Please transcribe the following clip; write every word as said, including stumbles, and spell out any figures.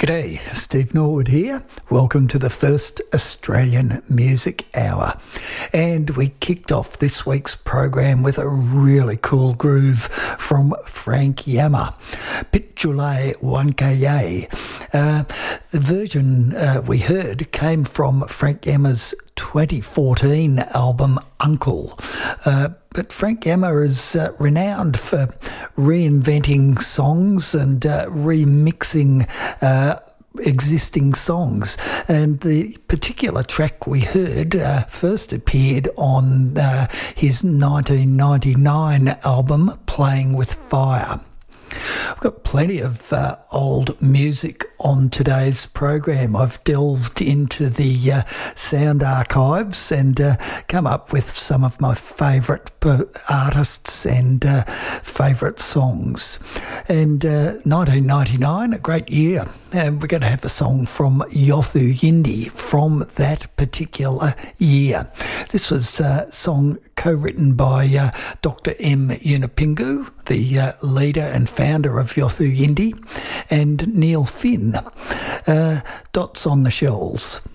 G'day, Steve Norwood here. Welcome to the first Australian Music Hour. And we kicked off this week's program with a really cool groove from Frank Yama, Pitchoulay one K A. Uh, the version uh, we heard came from Frank Yama's twenty fourteen album Uncle. Uh, but Frank Yama is uh, renowned for reinventing songs and uh, remixing uh, existing songs. And the particular track we heard uh, first appeared on uh, his nineteen ninety-nine album Playing with Fire. I've got plenty of uh, old music on today's program. I've delved into the uh, sound archives and uh, come up with some of my favourite uh, artists and uh, favourite songs. And uh, nineteen ninety-nine, a great year. And we're going to have a song from Yothu Yindi from that particular year. This was a song co-written by uh, Doctor M. Yunupingu, the uh, leader and founder of Yothu Yindi, and Neil Finn, uh, Dots on the Shells.